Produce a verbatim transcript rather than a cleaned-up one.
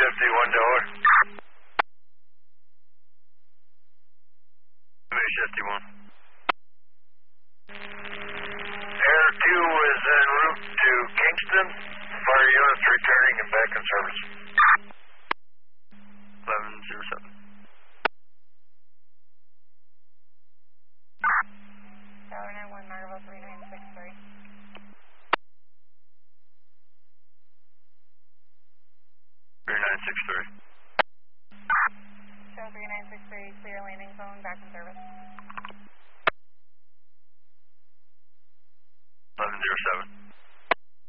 fifty-one Delaware. fifty-one. Air two is en route to Kingston. Fire units returning and back in service. eleven zero seven. Tower nine one, Margaret three nine six three. three nine six three. Show three nine six three, clear landing zone, back in service.